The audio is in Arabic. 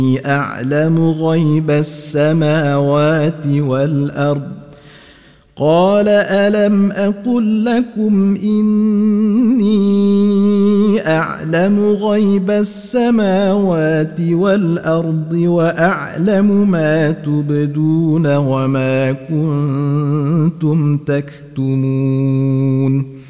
أعلم غيب السماوات والأرض قال ألم أقل لكم إني أعلم غيب السماوات والأرض وأعلم ما تبدون وما كنتم تكتمون